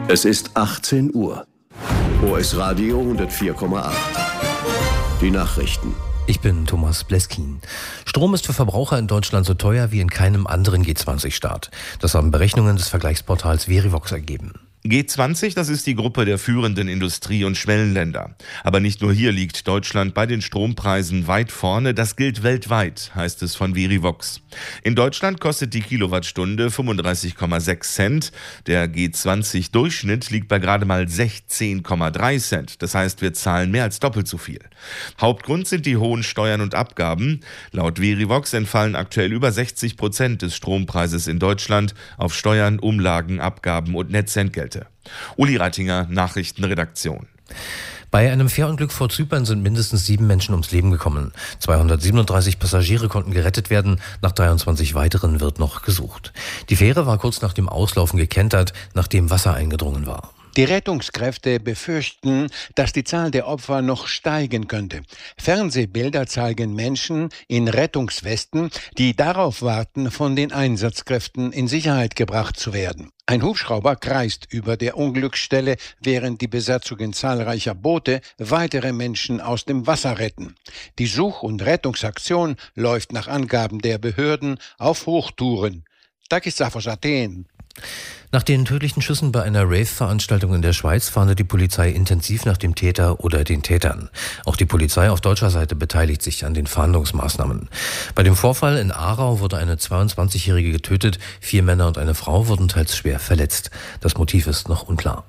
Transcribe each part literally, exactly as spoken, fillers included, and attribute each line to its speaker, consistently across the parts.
Speaker 1: Es ist achtzehn Uhr. O S Radio hundertvier Komma acht. Die Nachrichten.
Speaker 2: Ich bin Thomas Bleskin. Strom ist für Verbraucher in Deutschland so teuer wie in keinem anderen G zwanzig Staat. Das haben Berechnungen des Vergleichsportals Verivox ergeben.
Speaker 3: G zwanzig, das ist die Gruppe der führenden Industrie- und Schwellenländer. Aber nicht nur hier liegt Deutschland bei den Strompreisen weit vorne, das gilt weltweit, heißt es von Verivox. In Deutschland kostet die Kilowattstunde fünfunddreißig Komma sechs Cent. Der G zwanzig Durchschnitt liegt bei gerade mal sechzehn Komma drei Cent. Das heißt, wir zahlen mehr als doppelt so viel. Hauptgrund sind die hohen Steuern und Abgaben. Laut Verivox entfallen aktuell über sechzig Prozent des Strompreises in Deutschland auf Steuern, Umlagen, Abgaben und Netzentgelte. Uli Reitinger, Nachrichtenredaktion.
Speaker 2: Bei einem Fährunglück vor Zypern sind mindestens sieben Menschen ums Leben gekommen. zweihundertsiebenunddreißig Passagiere konnten gerettet werden, nach dreiundzwanzig weiteren wird noch gesucht. Die Fähre war kurz nach dem Auslaufen gekentert, nachdem Wasser eingedrungen war.
Speaker 4: Die Rettungskräfte befürchten, dass die Zahl der Opfer noch steigen könnte. Fernsehbilder zeigen Menschen in Rettungswesten, die darauf warten, von den Einsatzkräften in Sicherheit gebracht zu werden. Ein Hubschrauber kreist über der Unglücksstelle, während die Besatzungen zahlreicher Boote weitere Menschen aus dem Wasser retten. Die Such- und Rettungsaktion läuft nach Angaben der Behörden auf Hochtouren. Takis aus Athen.
Speaker 2: Nach den tödlichen Schüssen bei einer Rave-Veranstaltung in der Schweiz fahndet die Polizei intensiv nach dem Täter oder den Tätern. Auch die Polizei auf deutscher Seite beteiligt sich an den Fahndungsmaßnahmen. Bei dem Vorfall in Aarau wurde eine zweiundzwanzigjährige getötet, vier Männer und eine Frau wurden teils schwer verletzt. Das Motiv ist noch unklar.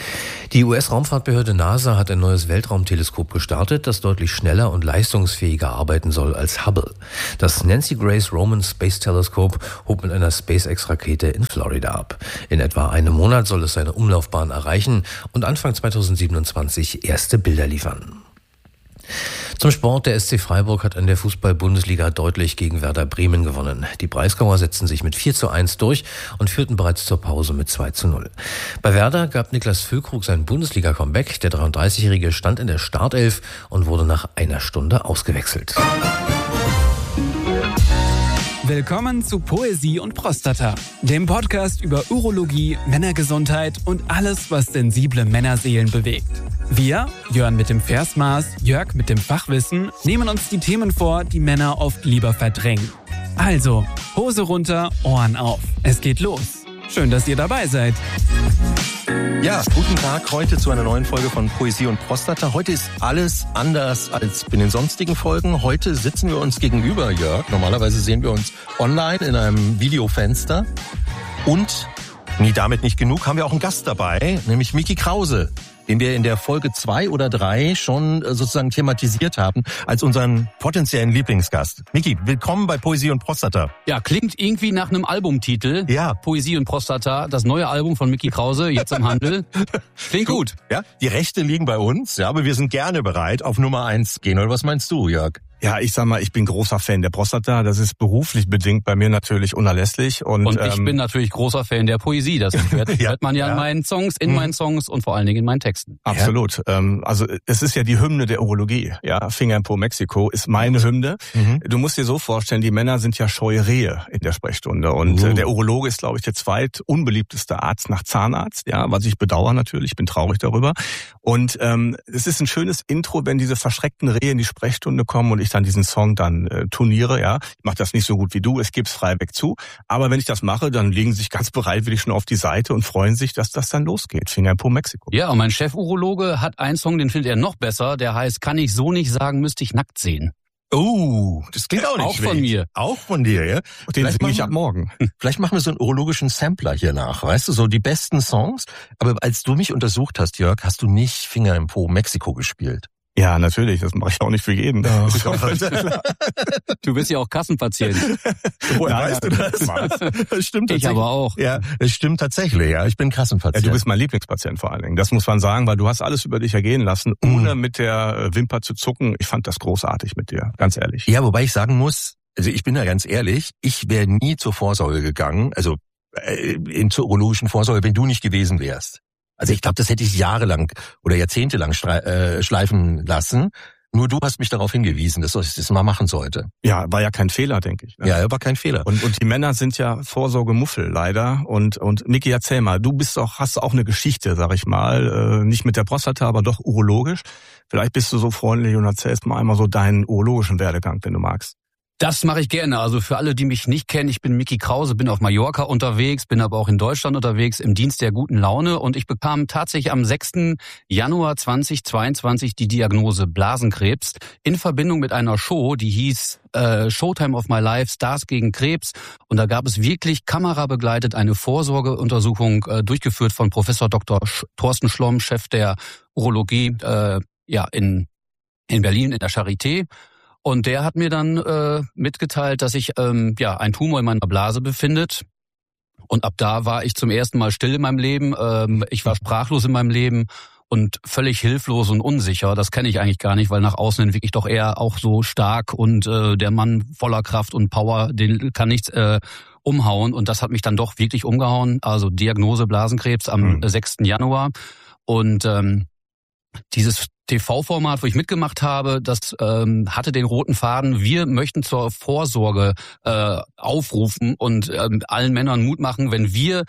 Speaker 2: Die U S-Raumfahrtbehörde NASA hat ein neues Weltraumteleskop gestartet, das deutlich schneller und leistungsfähiger arbeiten soll als Hubble. Das Nancy Grace Roman Space Telescope hob mit einer SpaceX-Rakete in Florida ab. In etwa einem Monat soll es seine Umlaufbahn erreichen und Anfang zweitausendsiebenundzwanzig erste Bilder liefern. Zum Sport, der S C Freiburg hat in der Fußball-Bundesliga deutlich gegen Werder Bremen gewonnen. Die Breisgauer setzten sich mit vier zu eins durch und führten bereits zur Pause mit zwei zu null. Bei Werder gab Niklas Füllkrug sein Bundesliga-Comeback. Der dreiunddreißigjährige stand in der Startelf und wurde nach einer Stunde ausgewechselt.
Speaker 5: Willkommen zu Poesie und Prostata, dem Podcast über Urologie, Männergesundheit und alles, was sensible Männerseelen bewegt. Wir, Jörn mit dem Versmaß, Jörg mit dem Fachwissen, nehmen uns die Themen vor, die Männer oft lieber verdrängen. Also, Hose runter, Ohren auf. Es geht los. Schön, dass ihr dabei seid.
Speaker 6: Ja, guten Tag heute zu einer neuen Folge von Poesie und Prostata. Heute ist alles anders als in den sonstigen Folgen. Heute sitzen wir uns gegenüber, Jörg. Normalerweise sehen wir uns online in einem Videofenster. Und, nie damit nicht genug, haben wir auch einen Gast dabei, nämlich Micky Krause, den wir in der Folge zwei oder drei schon sozusagen thematisiert haben als unseren potenziellen Lieblingsgast. Micky, willkommen bei Poesie und Prostata.
Speaker 7: Ja, klingt irgendwie nach einem Albumtitel.
Speaker 6: Ja.
Speaker 7: Poesie und Prostata, das neue Album von Micky Krause, jetzt im Handel. Klingt gut.
Speaker 6: Ja, die Rechte liegen bei uns, ja, aber wir sind gerne bereit, auf Nummer eins gehen. Oder was meinst du, Jörg?
Speaker 8: Ja, ich sag mal, ich bin großer Fan der Prostata. Das ist beruflich bedingt bei mir natürlich unerlässlich. Und,
Speaker 7: und ich
Speaker 8: ähm,
Speaker 7: bin natürlich großer Fan der Poesie. Das hört,
Speaker 8: ja,
Speaker 7: hört man ja,
Speaker 8: ja
Speaker 7: in meinen Songs, in mhm. meinen Songs und vor allen Dingen in meinen Texten.
Speaker 8: Absolut. Ja. Ähm, also es ist ja die Hymne der Urologie. Ja, Finger in Po Mexiko ist meine Hymne. Mhm. Du musst dir so vorstellen, die Männer sind ja scheue Rehe in der Sprechstunde. Und uh. der Urologe ist, glaube ich, der zweit unbeliebteste Arzt nach Zahnarzt. Ja, was ich bedauere natürlich. Ich bin traurig darüber. Und ähm, es ist ein schönes Intro, wenn diese verschreckten Rehe in die Sprechstunde kommen und ich dann diesen Song dann Äh, Turniere, ja. Ich mache das nicht so gut wie du, es gibt's freiweg zu. Aber wenn ich das mache, dann legen sie sich ganz bereitwillig schon auf die Seite und freuen sich, dass das dann losgeht. Finger in Po Mexiko.
Speaker 7: Ja, und mein Chef-Urologe hat einen Song, den findet er noch besser. Der heißt, kann ich so nicht sagen, müsste ich nackt sehen.
Speaker 6: Oh, das klingt auch nicht
Speaker 7: Auch
Speaker 6: schlecht.
Speaker 7: von mir.
Speaker 6: Auch von dir, ja.
Speaker 8: Den singe ich ab morgen.
Speaker 6: Vielleicht machen wir so einen urologischen Sampler hier nach, weißt du, so die besten Songs. Aber als du mich untersucht hast, Jörg, hast du nicht Finger im Po Mexiko gespielt.
Speaker 8: Ja, natürlich. Das mache ich auch nicht für jeden.
Speaker 6: Oh,
Speaker 8: das ist auch klar.
Speaker 7: Du bist ja auch Kassenpatient.
Speaker 6: Woher
Speaker 8: Ja,
Speaker 6: weißt
Speaker 8: ja,
Speaker 6: du das? Das stimmt
Speaker 7: Ich
Speaker 6: tatsächlich.
Speaker 7: aber auch.
Speaker 6: Ja, das stimmt tatsächlich. Ja, ich bin
Speaker 8: Ja,
Speaker 6: Kassenpatient.
Speaker 8: du bist mein Lieblingspatient vor allen Dingen. Das muss man sagen, weil du hast alles über dich ergehen lassen, ohne mit der Wimper zu zucken. Ich fand das großartig mit dir, ganz ehrlich.
Speaker 6: Ja, wobei ich sagen muss, also ich bin da ganz ehrlich, ich wäre nie zur Vorsorge gegangen, also äh, in zur urologischen Vorsorge, wenn du nicht gewesen wärst. Also ich glaube, das hätte ich jahrelang oder jahrzehntelang stre- äh, schleifen lassen. Nur du hast mich darauf hingewiesen, dass ich das mal machen sollte.
Speaker 8: Ja, war ja kein Fehler, denke ich. Ne?
Speaker 6: Ja, war kein Fehler.
Speaker 8: Und, und die Männer sind ja Vorsorgemuffel, leider. Und, und Miki, erzähl mal, du bist auch, hast auch eine Geschichte, sag ich mal, äh, nicht mit der Prostata, aber doch urologisch. Vielleicht bist du so freundlich und erzählst mal einmal so deinen urologischen Werdegang, wenn du magst.
Speaker 7: Das mache ich gerne. Also für alle, die mich nicht kennen, ich bin Miki Krause, bin auf Mallorca unterwegs, bin aber auch in Deutschland unterwegs im Dienst der guten Laune und ich bekam tatsächlich am sechsten Januar zweitausendzweiundzwanzig die Diagnose Blasenkrebs in Verbindung mit einer Show, die hieß äh, Showtime of My Life, Stars gegen Krebs, und da gab es wirklich kamerabegleitet eine Vorsorgeuntersuchung äh, durchgeführt von Professor Doktor Sch- Thorsten Schlomm, Chef der Urologie äh, ja in in Berlin in der Charité. Und der hat mir dann äh, mitgeteilt, dass sich ähm, ja ein Tumor in meiner Blase befindet. Und ab da war ich zum ersten Mal still in meinem Leben. Ähm, ich war sprachlos in meinem Leben und völlig hilflos und unsicher. Das kenne ich eigentlich gar nicht, weil nach außen hin wirklich doch eher auch so stark und äh, der Mann voller Kraft und Power, den kann nichts äh, umhauen. Und das hat mich dann doch wirklich umgehauen. Also Diagnose Blasenkrebs am mhm. sechsten Januar. Und ähm, dieses T V-Format, wo ich mitgemacht habe, das ähm, hatte den roten Faden: Wir möchten zur Vorsorge äh, aufrufen und ähm, allen Männern Mut machen, wenn wir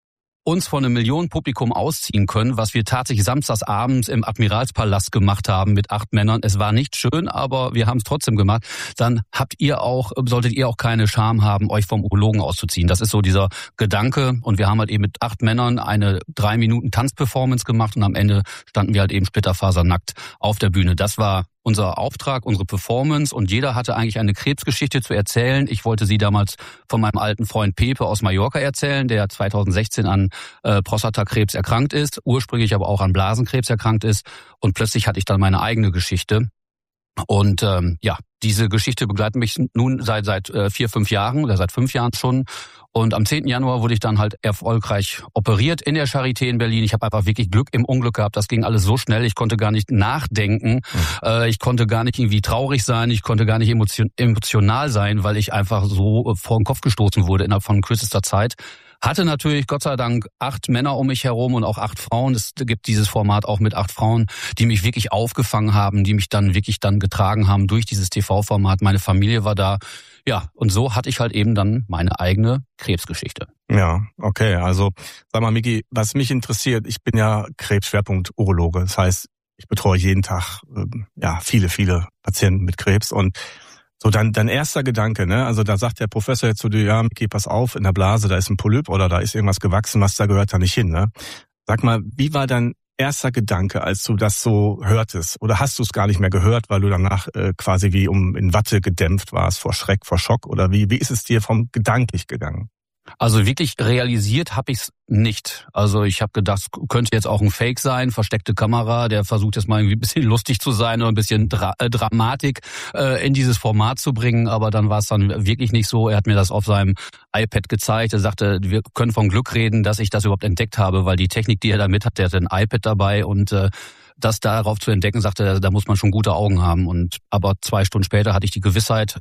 Speaker 7: uns von einem Millionenpublikum ausziehen können, was wir tatsächlich samstags abends im Admiralspalast gemacht haben mit acht Männern. Es war nicht schön, aber wir haben es trotzdem gemacht. Dann habt ihr auch, solltet ihr auch keine Scham haben, euch vom Urologen auszuziehen. Das ist so dieser Gedanke. Und wir haben halt eben mit acht Männern eine drei Minuten Tanzperformance gemacht und am Ende standen wir halt eben splitterfasernackt auf der Bühne. Das war unser Auftrag, unsere Performance, und jeder hatte eigentlich eine Krebsgeschichte zu erzählen. Ich wollte sie damals von meinem alten Freund Pepe aus Mallorca erzählen, der zweitausendsechzehn an äh, Prostatakrebs erkrankt ist, ursprünglich aber auch an Blasenkrebs erkrankt ist, und plötzlich hatte ich dann meine eigene Geschichte. Und ähm, ja, diese Geschichte begleitet mich nun seit seit äh, vier, fünf Jahren oder seit fünf Jahren schon. Und am zehnten Januar wurde ich dann halt erfolgreich operiert in der Charité in Berlin. Ich habe einfach wirklich Glück im Unglück gehabt. Das ging alles so schnell. Ich konnte gar nicht nachdenken. Mhm. Äh, ich konnte gar nicht irgendwie traurig sein. Ich konnte gar nicht emotion- emotional sein, weil ich einfach so vor den Kopf gestoßen wurde innerhalb von kürzester Zeit. Hatte natürlich Gott sei Dank acht Männer um mich herum und auch acht Frauen. Es gibt dieses Format auch mit acht Frauen, die mich wirklich aufgefangen haben, die mich dann wirklich dann getragen haben durch dieses T V-Format. Meine Familie war da. Ja, und so hatte ich halt eben dann meine eigene Krebsgeschichte.
Speaker 8: Ja, okay. Also sag mal, Miki, was mich interessiert, ich bin ja Krebsschwerpunkt-Urologe. Das heißt, ich betreue jeden Tag ähm, ja viele, viele Patienten mit Krebs. Und so, dann dein erster Gedanke, ne? Also da sagt der Professor jetzt zu dir, ja, Miki, pass auf, in der Blase, da ist ein Polyp oder da ist irgendwas gewachsen, was da gehört da nicht hin, ne? Sag mal, wie war dein erster Gedanke, als du das so hörtest? Oder hast du es gar nicht mehr gehört, weil du danach äh, quasi wie um in Watte gedämpft warst vor Schreck, vor Schock? Oder wie, wie ist es dir vom gedanklich gegangen?
Speaker 7: Also wirklich realisiert habe ich es nicht. Also ich habe gedacht, es könnte jetzt auch ein Fake sein, versteckte Kamera, der versucht jetzt mal irgendwie ein bisschen lustig zu sein oder ein bisschen Dra- äh, Dramatik äh, in dieses Format zu bringen. Aber dann war es dann wirklich nicht so. Er hat mir das auf seinem iPad gezeigt. Er sagte, wir können von Glück reden, dass ich das überhaupt entdeckt habe, weil die Technik, die er da mit hat, der hatte ein iPad dabei und äh, das darauf zu entdecken, sagte er, da muss man schon gute Augen haben. Und aber zwei Stunden später hatte ich die Gewissheit,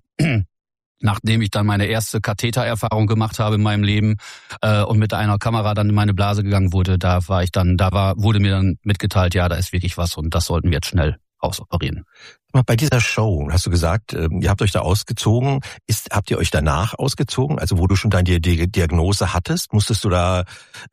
Speaker 7: nachdem ich dann meine erste Kathetererfahrung gemacht habe in meinem Leben äh, und mit einer Kamera dann in meine Blase gegangen wurde, da war ich dann, da war, wurde mir dann mitgeteilt, ja, da ist wirklich was und das sollten wir jetzt schnell ausoperieren.
Speaker 6: Bei dieser Show, hast du gesagt, ihr habt euch da ausgezogen. Ist, habt ihr euch danach ausgezogen? Also wo du schon deine Diagnose hattest, musstest du da,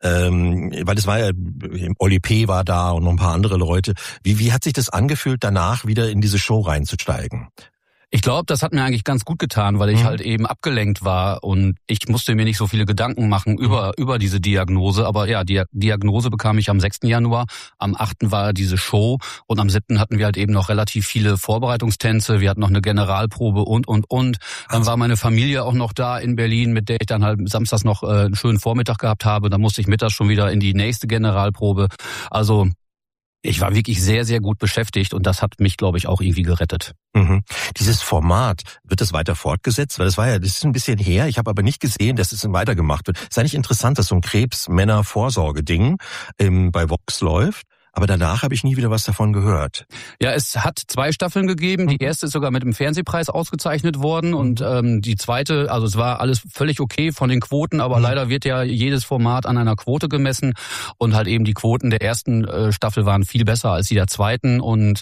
Speaker 6: ähm, weil es war ja, Oli P. war da und noch ein paar andere Leute. Wie, wie hat sich das angefühlt, danach wieder in diese Show reinzusteigen?
Speaker 7: Ich glaube, das hat mir eigentlich ganz gut getan, weil ich mhm. halt eben abgelenkt war und ich musste mir nicht so viele Gedanken machen über mhm. über diese Diagnose. Aber ja, die Diagnose bekam ich am sechsten Januar, am achten war diese Show und am siebten hatten wir halt eben noch relativ viele Vorbereitungstänze. Wir hatten noch eine Generalprobe und, und, und. Dann war meine Familie auch noch da in Berlin, mit der ich dann halt samstags noch äh, einen schönen Vormittag gehabt habe. Dann musste ich mittags schon wieder in die nächste Generalprobe. Also ich war wirklich sehr, sehr gut beschäftigt und das hat mich, glaube ich, auch irgendwie gerettet.
Speaker 6: Mhm. Dieses Format, wird das weiter fortgesetzt? Weil das war ja, das ist ein bisschen her. Ich habe aber nicht gesehen, dass es weitergemacht wird. Ist eigentlich interessant, dass so ein Krebs-Männer-Vorsorge-Ding ähm, bei Vox läuft. Aber danach habe ich nie wieder was davon gehört.
Speaker 7: Ja, es hat zwei Staffeln gegeben. Die erste ist sogar mit dem Fernsehpreis ausgezeichnet worden. Und ähm, die zweite, also es war alles völlig okay von den Quoten, aber mhm. leider wird ja jedes Format an einer Quote gemessen. Und halt eben die Quoten der ersten äh, Staffel waren viel besser als die der zweiten. Und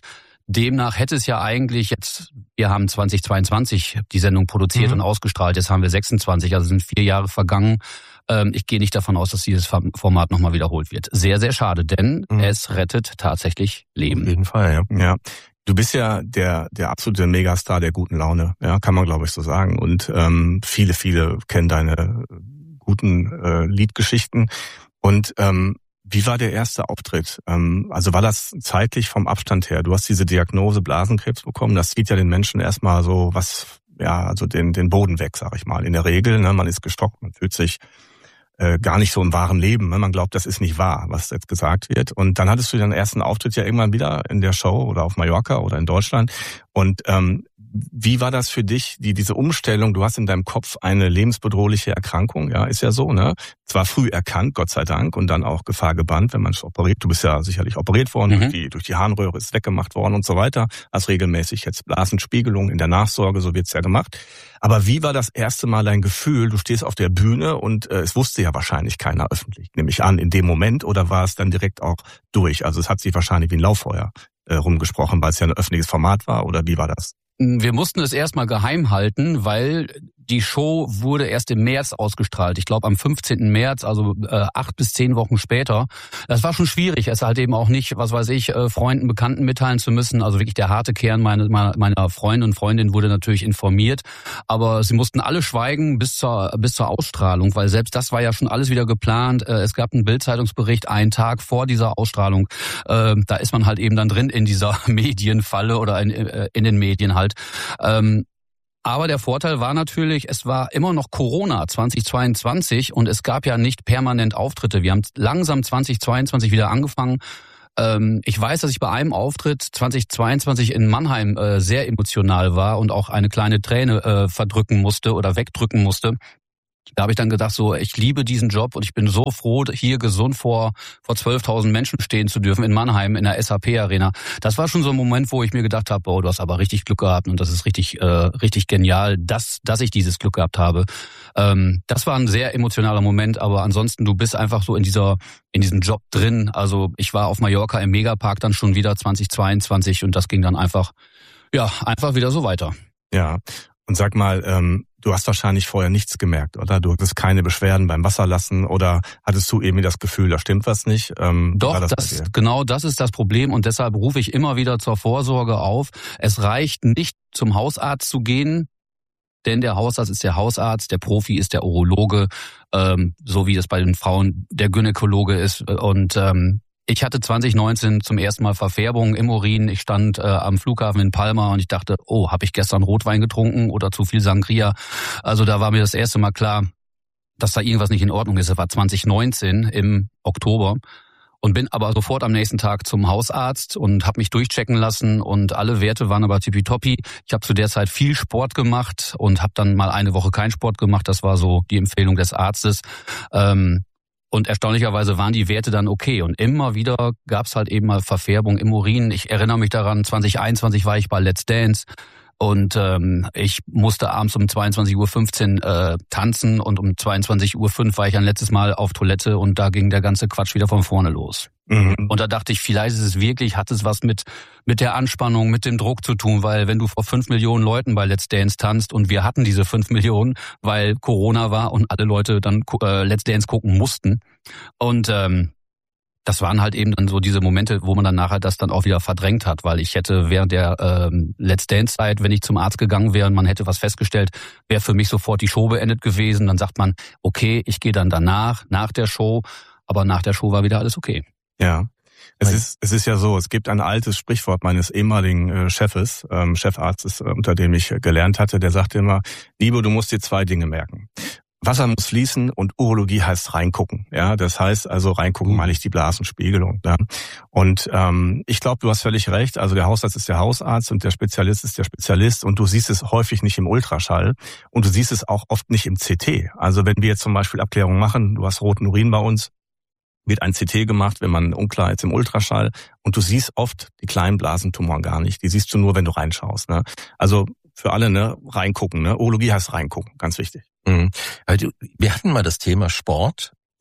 Speaker 7: Demnach hätte es ja eigentlich jetzt, wir haben zweitausendzweiundzwanzig die Sendung produziert mhm. und ausgestrahlt, jetzt haben wir sechsundzwanzig, also sind vier Jahre vergangen. Ähm, ich gehe nicht davon aus, dass dieses Format nochmal wiederholt wird. Sehr, sehr schade, denn mhm. es rettet tatsächlich Leben.
Speaker 8: Auf jeden Fall, ja. ja. Du bist ja der der absolute Megastar der guten Laune, ja, kann man glaube ich so sagen. Und ähm, viele, viele kennen deine guten äh, Liedgeschichten. Und ähm, wie war der erste Auftritt? Ähm, also war das zeitlich vom Abstand her? Du hast diese Diagnose Blasenkrebs bekommen. Das zieht ja den Menschen erstmal so was, ja, also den den Boden weg, sag ich mal. In der Regel, ne, man ist gestockt, man fühlt sich äh, gar nicht so im wahren Leben. Ne? Man glaubt, das ist nicht wahr, was jetzt gesagt wird. Und dann hattest du deinen ersten Auftritt ja irgendwann wieder in der Show oder auf Mallorca oder in Deutschland. Und ähm, wie war das für dich, die diese Umstellung? Du hast in deinem Kopf eine lebensbedrohliche Erkrankung, ja, ist ja so, ne? Zwar früh erkannt, Gott sei Dank, und dann auch Gefahr gebannt, wenn man es operiert. Du bist ja sicherlich operiert worden, mhm. durch die durch die Harnröhre ist weggemacht worden und so weiter. Hast regelmäßig jetzt Blasenspiegelung in der Nachsorge, so wird's ja gemacht. Aber wie war das erste Mal dein Gefühl? Du stehst auf der Bühne und äh, es wusste ja wahrscheinlich keiner öffentlich, nehme ich an, in dem Moment, oder war es dann direkt auch durch? Also es hat sich wahrscheinlich wie ein Lauffeuer äh, rumgesprochen, weil es ja ein öffentliches Format war, oder wie war das?
Speaker 7: Wir mussten es erstmal geheim halten, weil die Show wurde erst im März ausgestrahlt. Ich glaube am fünfzehnten März, also äh, acht bis zehn Wochen später. Das war schon schwierig, es halt eben auch nicht, was weiß ich, äh, Freunden, Bekannten mitteilen zu müssen. Also wirklich der harte Kern meiner, meiner Freunde und Freundin wurde natürlich informiert. Aber sie mussten alle schweigen bis zur, bis zur Ausstrahlung, weil selbst das war ja schon alles wieder geplant. Äh, es gab einen Bild-Zeitungsbericht einen Tag vor dieser Ausstrahlung. Äh, da ist man halt eben dann drin in dieser Medienfalle oder in, äh, in den Medien halt. Ähm, aber der Vorteil war natürlich, es war immer noch Corona zweitausendzweiundzwanzig und es gab ja nicht permanent Auftritte. Wir haben langsam zweitausendzweiundzwanzig wieder angefangen. Ähm, ich weiß, dass ich bei einem Auftritt zweitausendzweiundzwanzig in Mannheim äh, sehr emotional war und auch eine kleine Träne äh, verdrücken musste oder wegdrücken musste. Da habe ich dann gedacht, so, ich liebe diesen Job und ich bin so froh, hier gesund vor vor zwölftausend Menschen stehen zu dürfen in Mannheim in der S A P Arena. Das war schon so ein Moment, wo ich mir gedacht habe, oh, du hast aber richtig Glück gehabt und das ist richtig äh, richtig genial, dass dass ich dieses Glück gehabt habe. Ähm, das war ein sehr emotionaler Moment, aber ansonsten, du bist einfach so in dieser in diesem Job drin. Also ich war auf Mallorca im Megapark dann schon wieder zweitausendzweiundzwanzig und das ging dann einfach, ja, einfach wieder so weiter.
Speaker 8: Ja. Und sag mal, ähm, du hast wahrscheinlich vorher nichts gemerkt, oder? Du hattest keine Beschwerden beim Wasserlassen oder hattest du irgendwie das Gefühl, da stimmt was nicht? Ähm,
Speaker 7: Doch, das, das genau das ist das Problem und deshalb rufe ich immer wieder zur Vorsorge auf. Es reicht nicht, zum Hausarzt zu gehen, denn der Hausarzt ist der Hausarzt, der Profi ist der Urologe, ähm, so wie das bei den Frauen der Gynäkologe ist. Und ähm, ich hatte zwanzig neunzehn zum ersten Mal Verfärbungen im Urin. Ich stand äh, am Flughafen in Palma und ich dachte, oh, habe ich gestern Rotwein getrunken oder zu viel Sangria? Also da war mir das erste Mal klar, dass da irgendwas nicht in Ordnung ist. Es war zwanzig neunzehn im Oktober und bin aber sofort am nächsten Tag zum Hausarzt und habe mich durchchecken lassen und alle Werte waren aber tippitoppi. Ich habe zu der Zeit viel Sport gemacht und habe dann mal eine Woche keinen Sport gemacht. Das war so die Empfehlung des Arztes. Ähm, Und erstaunlicherweise waren die Werte dann okay. Und immer wieder gab es halt eben mal Verfärbung im Urin. Ich erinnere mich daran, zwanzig einundzwanzig war ich bei Let's Dance und ähm, ich musste abends um zweiundzwanzig Uhr fünfzehn äh, tanzen und um zweiundzwanzig Uhr fünf war ich ein letztes Mal auf Toilette und da ging der ganze Quatsch wieder von vorne los. Mhm. Und da dachte ich, vielleicht ist es wirklich, hat es was mit mit der Anspannung, mit dem Druck zu tun, weil wenn du vor fünf Millionen Leuten bei Let's Dance tanzt und wir hatten diese fünf Millionen, weil Corona war und alle Leute dann äh, Let's Dance gucken mussten und ähm, das waren halt eben dann so diese Momente, wo man dann nachher das dann auch wieder verdrängt hat, weil ich hätte während der ähm, Let's Dance-Zeit, wenn ich zum Arzt gegangen wäre und man hätte was festgestellt, wäre für mich sofort die Show beendet gewesen. Dann sagt man, okay, ich gehe dann danach, nach der Show, aber nach der Show war wieder alles okay.
Speaker 8: Ja. Es ist, es ist ja so, es gibt ein altes Sprichwort meines ehemaligen äh, Chefes, ähm, Chefarztes, äh, unter dem ich äh, gelernt hatte, der sagte immer, Liebe, du musst dir zwei Dinge merken. Wasser muss fließen und Urologie heißt reingucken. Ja, das heißt also reingucken, meine ich die Blasenspiegelung. Ja. Und ähm, ich glaube, du hast völlig recht. Also der Hausarzt ist der Hausarzt und der Spezialist ist der Spezialist und du siehst es häufig nicht im Ultraschall und du siehst es auch oft nicht im C T. Also wenn wir jetzt zum Beispiel Abklärungen machen, du hast roten Urin bei uns, wird ein C T gemacht, wenn man unklar ist im Ultraschall und du siehst oft die kleinen Blasentumoren gar nicht. Die siehst du nur, wenn du reinschaust. Ne? Also für alle, ne, reingucken. Ne? Urologie heißt reingucken, ganz wichtig.
Speaker 6: Mhm. Also wir hatten mal das Thema Sport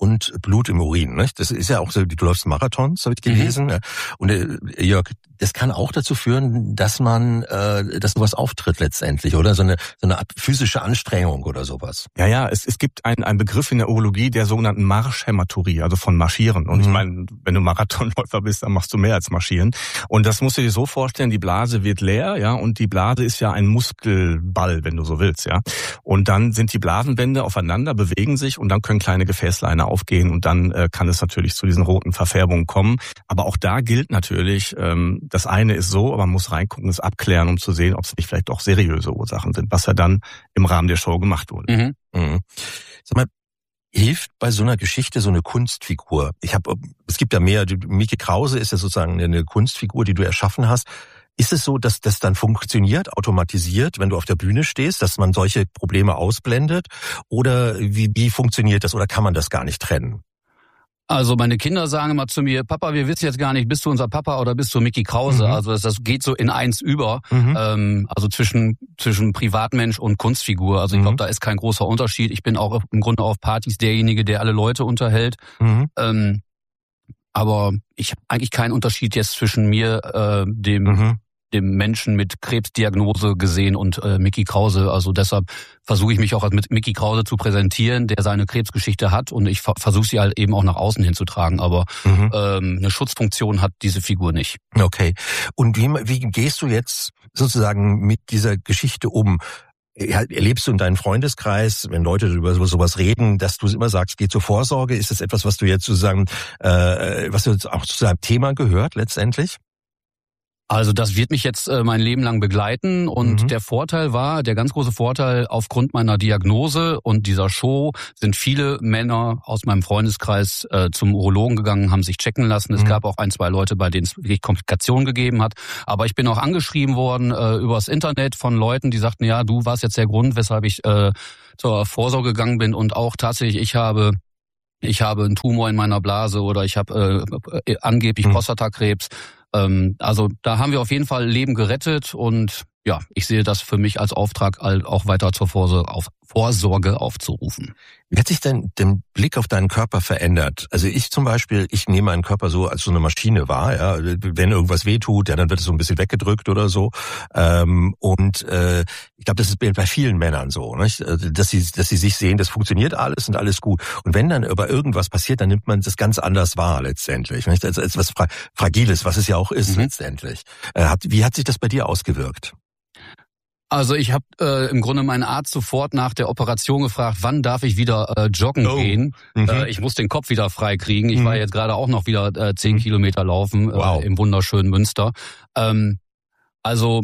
Speaker 6: und Blut im Urin. Nicht? Das ist ja auch so, du läufst Marathons, habe ich gelesen. Mhm. Und äh, Jörg, das kann auch dazu führen, dass man, äh, dass sowas auftritt letztendlich, oder? So eine, so eine Art physische Anstrengung oder sowas.
Speaker 8: Ja, ja, es, es gibt einen, einen Begriff in der Urologie der sogenannten Marschhämaturie, also von Marschieren. Und mhm. ich meine, wenn du Marathonläufer bist, dann machst du mehr als Marschieren. Und das musst du dir so vorstellen, die Blase wird leer, ja, und die Blase ist ja ein Muskelball, wenn du so willst, ja. Und dann sind die Blasenwände aufeinander, bewegen sich und dann können kleine Gefäßleine aufgehen und dann äh, kann es natürlich zu diesen roten Verfärbungen kommen. Aber auch da gilt natürlich, ähm, das eine ist so, aber man muss reingucken, es abklären, um zu sehen, ob es nicht vielleicht doch seriöse Ursachen sind, was ja dann im Rahmen der Show gemacht wurde.
Speaker 6: Mhm. Mhm. Sag mal, hilft bei so einer Geschichte so eine Kunstfigur? Ich habe, es gibt ja mehr. Micky Krause ist ja sozusagen eine Kunstfigur, die du erschaffen hast. Ist es so, dass das dann funktioniert, automatisiert, wenn du auf der Bühne stehst, dass man solche Probleme ausblendet? Oder wie, wie funktioniert das? Oder kann man das gar nicht trennen?
Speaker 7: Also meine Kinder sagen immer zu mir, Papa, wir wissen jetzt gar nicht, bist du unser Papa oder bist du Micky Krause? Mhm. Also das, das geht so in eins über, mhm. ähm, also zwischen zwischen Privatmensch und Kunstfigur. Also ich glaube, mhm. da ist kein großer Unterschied. Ich bin auch im Grunde auf Partys derjenige, der alle Leute unterhält. Mhm. Ähm, aber ich habe eigentlich keinen Unterschied jetzt zwischen mir, äh, dem mhm. dem Menschen mit Krebsdiagnose gesehen und äh, Micky Krause. Also deshalb versuche ich mich auch als mit Micky Krause zu präsentieren, der seine Krebsgeschichte hat und ich ver- versuche sie halt eben auch nach außen hinzutragen. Aber mhm. ähm, eine Schutzfunktion hat diese Figur nicht.
Speaker 6: Okay. Und wie, wie gehst du jetzt sozusagen mit dieser Geschichte um? Erlebst du in deinem Freundeskreis, wenn Leute über sowas reden, dass du immer sagst, geh zur Vorsorge? Ist das etwas, was du jetzt sozusagen, äh, was du auch zu deinem Thema gehört letztendlich?
Speaker 7: Also das wird mich jetzt äh, mein Leben lang begleiten und mhm. der Vorteil war, der ganz große Vorteil aufgrund meiner Diagnose und dieser Show sind viele Männer aus meinem Freundeskreis äh, zum Urologen gegangen, haben sich checken lassen. Es mhm. gab auch ein, zwei Leute, bei denen es wirklich Komplikationen gegeben hat. Aber ich bin auch angeschrieben worden äh, übers Internet von Leuten, die sagten, ja, du warst jetzt der Grund, weshalb ich äh, zur Vorsorge gegangen bin und auch tatsächlich, ich habe ich habe einen Tumor in meiner Blase oder ich habe äh, angeblich mhm. Prostatakrebs. Also da haben wir auf jeden Fall Leben gerettet und ja, ich sehe das für mich als Auftrag, auch weiter zur Vorsorge, auf, Vorsorge aufzurufen.
Speaker 6: Wie hat sich denn der Blick auf deinen Körper verändert? Also ich zum Beispiel, ich nehme meinen Körper so als so eine Maschine wahr. Ja, wenn irgendwas wehtut, ja, dann wird es so ein bisschen weggedrückt oder so. Ähm, und äh, ich glaube, das ist bei vielen Männern so, nicht? Dass sie, dass sie sich sehen, das funktioniert alles und alles gut. Und wenn dann über irgendwas passiert, dann nimmt man das ganz anders wahr letztendlich, nicht? Als, als was Fra- Fragiles, was es ja auch ist mhm. letztendlich. Äh, hat, wie hat sich das bei dir ausgewirkt?
Speaker 7: Also ich habe äh, im Grunde meinen Arzt sofort nach der Operation gefragt, wann darf ich wieder äh, joggen oh. gehen. Mhm. Äh, ich muss den Kopf wieder frei kriegen. Ich mhm. war jetzt gerade auch noch wieder äh, zehn mhm. Kilometer laufen wow. äh, im wunderschönen Münster. Ähm, also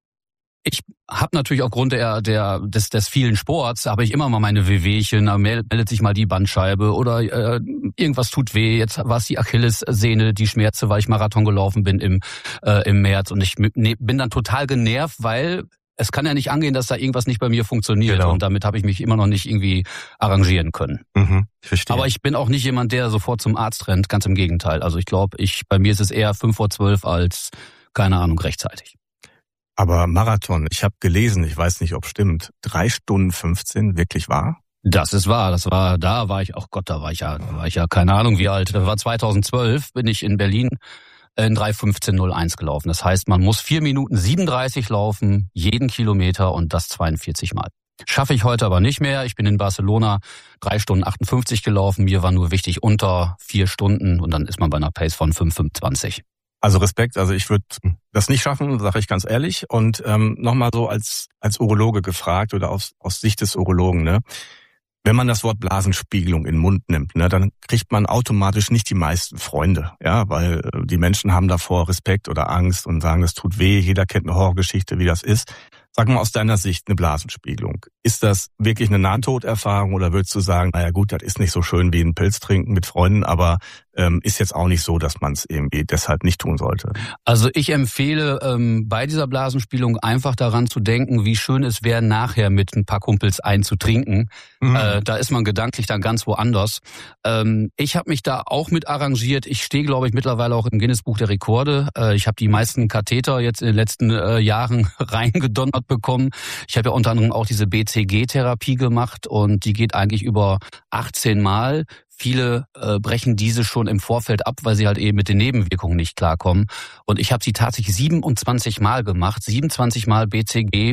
Speaker 7: ich habe natürlich aufgrund der, der des, des vielen Sports habe ich immer mal meine Wehwehchen, da meldet sich mal die Bandscheibe oder äh, irgendwas tut weh. Jetzt war es die Achillessehne, die Schmerze, weil ich Marathon gelaufen bin im äh, im März und ich ne, bin dann total genervt, weil es kann ja nicht angehen, dass da irgendwas nicht bei mir funktioniert. Genau. Und damit habe ich mich immer noch nicht irgendwie arrangieren können.
Speaker 6: Mhm, verstehe.
Speaker 7: Aber ich bin auch nicht jemand, der sofort zum Arzt rennt. Ganz im Gegenteil. Also ich glaube, ich bei mir ist es eher fünf vor zwölf als, keine Ahnung, rechtzeitig.
Speaker 8: Aber Marathon, ich habe gelesen, ich weiß nicht, ob stimmt, drei Stunden fünfzehn wirklich wahr?
Speaker 7: Das ist wahr. Das war, da war ich, ach Gott, da war ich ja, da war ich ja keine Ahnung wie alt. Das war zweitausendzwölf, bin ich in Berlin in drei fünfzehn null eins gelaufen. Das heißt, man muss vier Minuten siebenunddreißig laufen, jeden Kilometer und das zweiundvierzig Mal. Schaffe ich heute aber nicht mehr. Ich bin in Barcelona drei Stunden achtundfünfzig gelaufen. Mir war nur wichtig unter vier Stunden und dann ist man bei einer Pace von fünf fünfundzwanzig.
Speaker 8: Also Respekt, also ich würde das nicht schaffen, sage ich ganz ehrlich. Und ähm, nochmal so als als Urologe gefragt oder aus, aus Sicht des Urologen, ne? Wenn man das Wort Blasenspiegelung in den Mund nimmt, ne, dann kriegt man automatisch nicht die meisten Freunde, ja, weil die Menschen haben davor Respekt oder Angst und sagen, das tut weh, jeder kennt eine Horrorgeschichte, wie das ist. Sag mal aus deiner Sicht eine Blasenspiegelung. Ist das wirklich eine Nahtoderfahrung oder würdest du sagen, naja gut, das ist nicht so schön wie ein Pilz trinken mit Freunden, aber ähm, ist jetzt auch nicht so, dass man es irgendwie deshalb nicht tun sollte?
Speaker 7: Also ich empfehle ähm, bei dieser Blasenspiegelung einfach daran zu denken, wie schön es wäre, nachher mit ein paar Kumpels einzutrinken. Mhm. Äh, da ist man gedanklich dann ganz woanders. Ähm, ich habe mich da auch mit arrangiert. Ich stehe, glaube ich, mittlerweile auch im Guinness-Buch der Rekorde. Äh, ich habe die meisten Katheter jetzt in den letzten äh, Jahren reingedonnert bekommen. Ich habe ja unter anderem auch diese B C G-Therapie gemacht und die geht eigentlich über achtzehn Mal. viele äh, brechen diese schon im Vorfeld ab, weil sie halt eben mit den Nebenwirkungen nicht klarkommen. Und ich habe sie tatsächlich siebenundzwanzig Mal gemacht, siebenundzwanzig Mal B C G.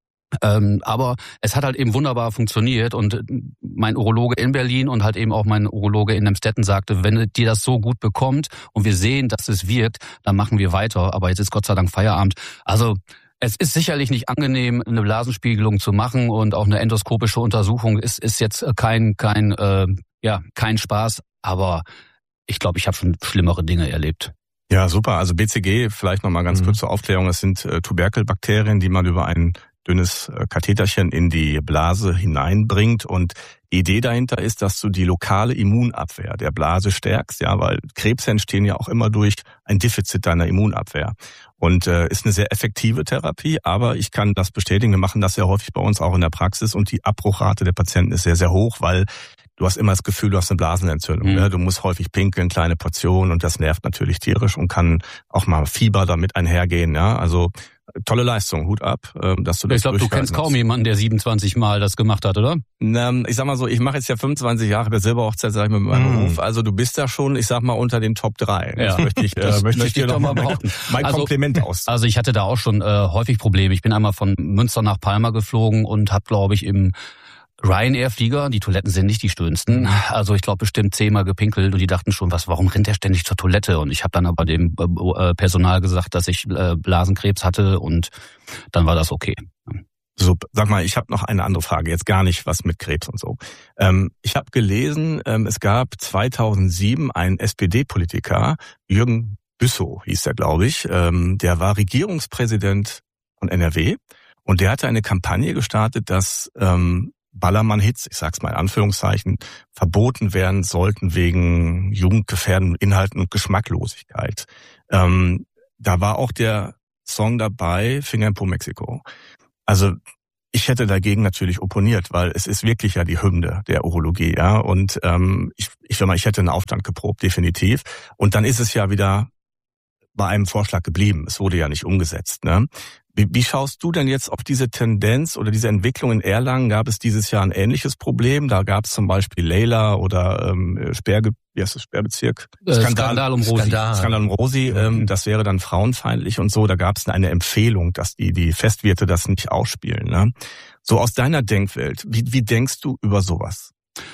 Speaker 7: Ähm, aber es hat halt eben wunderbar funktioniert und mein Urologe in Berlin und halt eben auch mein Urologe in Emstetten sagte, wenn dir das so gut bekommt und wir sehen, dass es wirkt, dann machen wir weiter. Aber jetzt ist Gott sei Dank Feierabend. Also es ist sicherlich nicht angenehm, eine Blasenspiegelung zu machen und auch eine endoskopische Untersuchung ist ist jetzt kein kein äh, ja kein Spaß. Aber ich glaube, ich habe schon schlimmere Dinge erlebt.
Speaker 8: Ja, super. Also B C G, vielleicht nochmal ganz mhm. kurz zur Aufklärung. Es sind äh, Tuberkelbakterien, die man über einen dünnes Katheterchen in die Blase hineinbringt und die Idee dahinter ist, dass du die lokale Immunabwehr der Blase stärkst, ja, weil Krebse entstehen ja auch immer durch ein Defizit deiner Immunabwehr und äh, ist eine sehr effektive Therapie, aber ich kann das bestätigen, wir machen das sehr häufig bei uns auch in der Praxis und die Abbruchrate der Patienten ist sehr, sehr hoch, weil du hast immer das Gefühl, du hast eine Blasenentzündung. Mhm. Ne? Du musst häufig pinkeln, kleine Portionen und das nervt natürlich tierisch und kann auch mal Fieber damit einhergehen. Ja, also tolle Leistung, Hut ab, dass du das.
Speaker 7: Ich glaube, du kennst kaum jemanden, der siebenundzwanzig Mal das gemacht hat, oder?
Speaker 8: Ich sag mal so, ich mache jetzt ja fünfundzwanzig Jahre der Silberhochzeit, sag ich mal, mit meinem Beruf. Mm. Also du bist da schon, ich sag mal, unter den Top drei.
Speaker 7: Ja.
Speaker 8: Das möchte ich, das äh, möchte ich dir doch mal behaupten. Mein also, Kompliment aus.
Speaker 7: Also ich hatte da auch schon äh, häufig Probleme. Ich bin einmal von Münster nach Palma geflogen und habe, glaube ich, im Ryanair-Flieger, die Toiletten sind nicht die schönsten. Also ich glaube bestimmt zehnmal gepinkelt und die dachten schon, was, warum rennt der ständig zur Toilette? Und ich habe dann aber dem äh, Personal gesagt, dass ich äh, Blasenkrebs hatte und dann war das okay.
Speaker 8: So, sag mal, ich habe noch eine andere Frage, jetzt gar nicht was mit Krebs und so. Ähm, ich habe gelesen, ähm, es gab zweitausendsieben einen S P D-Politiker, Jürgen Büssow hieß er, glaube ich, ähm, der war Regierungspräsident von N R W und der hatte eine Kampagne gestartet, dass ähm, Ballermann-Hits, ich sag's mal in Anführungszeichen, verboten werden sollten wegen jugendgefährdenden Inhalten und Geschmacklosigkeit. Ähm, da war auch der Song dabei, Finger in Po Mexiko. Also ich hätte dagegen natürlich opponiert, weil es ist wirklich ja die Hymne der Urologie, ja. Und ähm, ich, ich sag mal, ich hätte einen Aufstand geprobt, definitiv. Und dann ist es ja wieder bei einem Vorschlag geblieben. Es wurde ja nicht umgesetzt, ne? Wie, wie schaust du denn jetzt auf diese Tendenz oder diese Entwicklung in Erlangen? Gab es dieses Jahr ein ähnliches Problem? Da gab es zum Beispiel Leila oder ähm, Sperrge, wie heißt das, Sperrbezirk?
Speaker 7: Skandal, Skandal um Rosi.
Speaker 8: Skandal, Skandal um Rosi. Ähm, das wäre dann frauenfeindlich und so. Da gab es eine Empfehlung, dass die die Festwirte das nicht ausspielen. Ne? So aus deiner Denkwelt, wie, wie denkst du über sowas?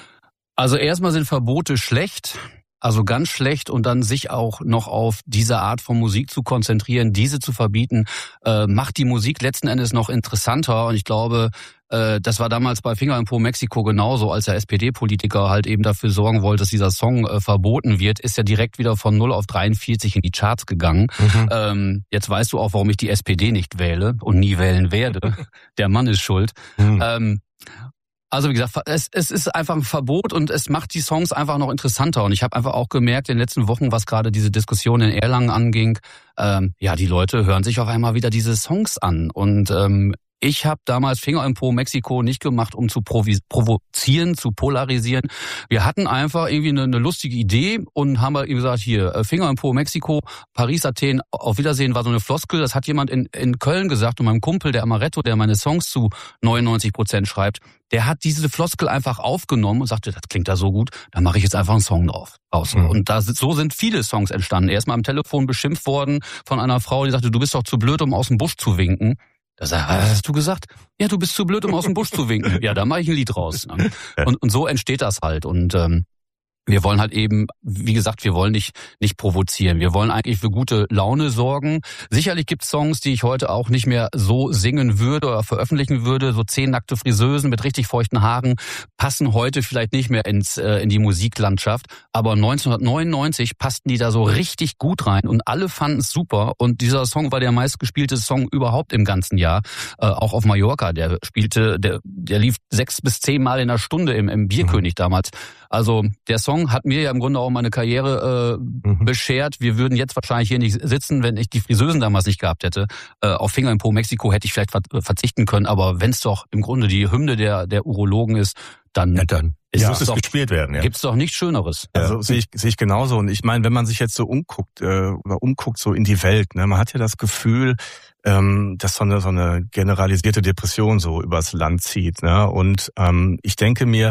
Speaker 7: Also erstmal sind Verbote schlecht. Also ganz schlecht und dann sich auch noch auf diese Art von Musik zu konzentrieren, diese zu verbieten, äh, macht die Musik letzten Endes noch interessanter. Und ich glaube, äh, das war damals bei Finger in Po Mexiko genauso, als der S P D-Politiker halt eben dafür sorgen wollte, dass dieser Song äh, verboten wird, ist er direkt wieder von null auf dreiundvierzig in die Charts gegangen. Mhm. Ähm, jetzt weißt du auch, warum ich die S P D nicht wähle und nie wählen werde. Der Mann ist schuld. Mhm. Ähm, Also wie gesagt, es, es ist einfach ein Verbot und es macht die Songs einfach noch interessanter. Und ich habe einfach auch gemerkt in den letzten Wochen, was gerade diese Diskussion in Erlangen anging, ähm, ja, die Leute hören sich auf einmal wieder diese Songs an. Und ähm, ich habe damals Finger in Po Mexiko nicht gemacht, um zu provozieren, zu polarisieren. Wir hatten einfach irgendwie eine, eine lustige Idee und haben halt gesagt, hier, Finger in Po Mexiko, Paris, Athen, auf Wiedersehen war so eine Floskel. Das hat jemand in, in Köln gesagt und meinem Kumpel, der Amaretto, der meine Songs zu neunundneunzig Prozent schreibt, der hat diese Floskel einfach aufgenommen und sagte, das klingt da so gut, da mache ich jetzt einfach einen Song drauf. Raus. Mhm. Und da, so sind viele Songs entstanden. Erstmal am Telefon beschimpft worden von einer Frau, die sagte, du bist doch zu blöd, um aus dem Busch zu winken. Da sag ich, was hast du gesagt? Ja, du bist zu blöd, um aus dem Busch zu winken. Ja, da mache ich ein Lied raus. Und, und so entsteht das halt. Und ähm, wir wollen halt eben, wie gesagt, wir wollen nicht nicht provozieren. Wir wollen eigentlich für gute Laune sorgen. Sicherlich gibt es Songs, die ich heute auch nicht mehr so singen würde oder veröffentlichen würde. So zehn nackte Friseusen mit richtig feuchten Haaren passen heute vielleicht nicht mehr ins äh, in die Musiklandschaft. Aber neunzehnhundertneunundneunzig passten die da so richtig gut rein und alle fanden es super. Und dieser Song war der meistgespielte Song überhaupt im ganzen Jahr. Äh, auch auf Mallorca. Der spielte, der der lief sechs bis zehn Mal in der Stunde im, im Bierkönig mhm. damals. Also der Song hat mir ja im Grunde auch meine Karriere äh, mhm. beschert. Wir würden jetzt wahrscheinlich hier nicht sitzen, wenn ich die Friseusen damals nicht gehabt hätte. Äh, auf Finger in Po Mexiko hätte ich vielleicht verzichten können, aber wenn es doch im Grunde die Hymne der der Urologen ist, dann,
Speaker 6: ja, dann
Speaker 7: ist
Speaker 6: ja,
Speaker 7: es
Speaker 6: muss
Speaker 7: doch,
Speaker 6: es gespielt werden. Ja.
Speaker 7: Gibt's doch nichts Schöneres.
Speaker 8: Also ja. sehe ich sehe ich genauso. Und ich meine, wenn man sich jetzt so umguckt äh, oder umguckt so in die Welt, ne, man hat ja das Gefühl, ähm, dass so eine so eine generalisierte Depression so übers Land zieht. Ne? Und ähm, ich denke mir,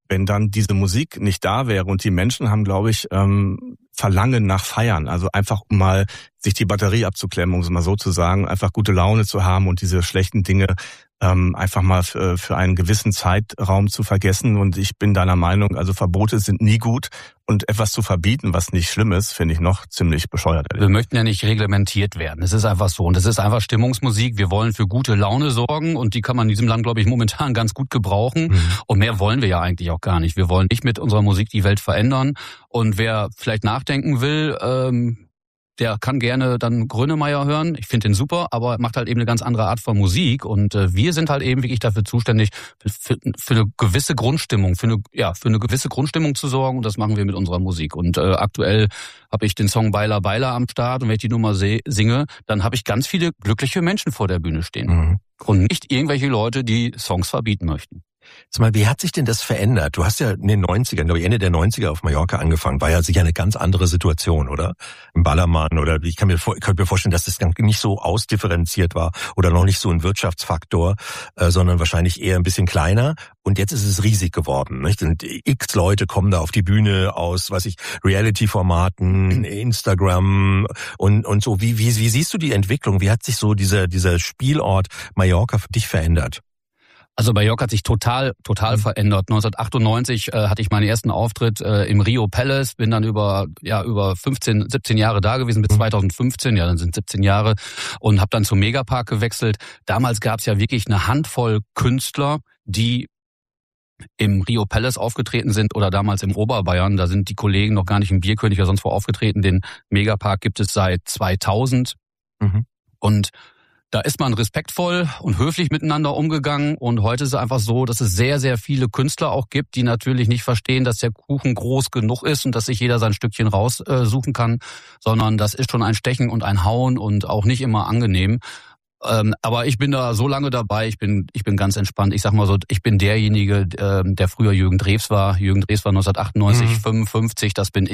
Speaker 8: wenn dann diese Musik nicht da wäre und die Menschen haben, glaube ich, ähm, Verlangen nach Feiern, also einfach mal sich die Batterie abzuklemmen, um es mal so zu sagen, einfach gute Laune zu haben und diese schlechten Dinge ähm, einfach mal für, für einen gewissen Zeitraum zu vergessen. Und ich bin deiner Meinung, also Verbote sind nie gut und etwas zu verbieten, was nicht schlimm ist, finde ich noch ziemlich bescheuert.
Speaker 7: Wir möchten ja nicht reglementiert werden. Es ist einfach so und es ist einfach Stimmungsmusik. Wir wollen für gute Laune sorgen und die kann man in diesem Land, glaube ich, momentan ganz gut gebrauchen. Mhm. Und mehr wollen wir ja eigentlich auch gar nicht. Wir wollen nicht mit unserer Musik die Welt verändern. Und wer vielleicht nachdenken will, ähm, der kann gerne dann Grönemeyer hören. Ich finde den super, aber macht halt eben eine ganz andere Art von Musik. Und äh, wir sind halt eben wirklich dafür zuständig, für, für eine gewisse Grundstimmung, für eine, ja, für eine gewisse Grundstimmung zu sorgen. Und das machen wir mit unserer Musik. Und äh, aktuell habe ich den Song Beiler Beiler am Start. Und wenn ich die Nummer se- singe, dann habe ich ganz viele glückliche Menschen vor der Bühne stehen. Mhm. Und nicht irgendwelche Leute, die Songs verbieten möchten.
Speaker 6: Sag mal, wie hat sich denn das verändert? Du hast ja in den neunzigern, glaube ich Ende der neunziger auf Mallorca angefangen. War ja sicher eine ganz andere Situation, oder? Im Ballermann oder ich kann mir, vor, ich könnte mir vorstellen, dass das nicht so ausdifferenziert war oder noch nicht so ein Wirtschaftsfaktor, äh, sondern wahrscheinlich eher ein bisschen kleiner. Und jetzt ist es riesig geworden, nicht? Und x Leute kommen da auf die Bühne aus, weiß ich, Reality-Formaten, Instagram und und so. Wie wie wie siehst du die Entwicklung? Wie hat sich so dieser dieser Spielort Mallorca für dich verändert?
Speaker 7: Also Mallorca hat sich total, total mhm. verändert. neunzehnhundertachtundneunzig äh, hatte ich meinen ersten Auftritt äh, im Rio Palace, bin dann über ja über fünfzehn, siebzehn Jahre da gewesen bis mhm. zweitausendfünfzehn, ja dann sind siebzehn Jahre und habe dann zum Megapark gewechselt. Damals gab es ja wirklich eine Handvoll Künstler, die im Rio Palace aufgetreten sind oder damals im Oberbayern. Da sind die Kollegen noch gar nicht im Bierkönig oder sonst wo aufgetreten. Den Megapark gibt es seit zweitausend mhm. und da ist man respektvoll und höflich miteinander umgegangen und heute ist es einfach so, dass es sehr, sehr viele Künstler auch gibt, die natürlich nicht verstehen, dass der Kuchen groß genug ist und dass sich jeder sein Stückchen raussuchen kann, sondern das ist schon ein Stechen und ein Hauen und auch nicht immer angenehm. Ähm, aber ich bin da so lange dabei, ich bin ich bin ganz entspannt. Ich sag mal so, ich bin derjenige, ähm, der früher Jürgen Drews war. Jürgen Drews war neunzehnhundertachtundneunzig, mhm. fünfundfünfzig, das bin ich.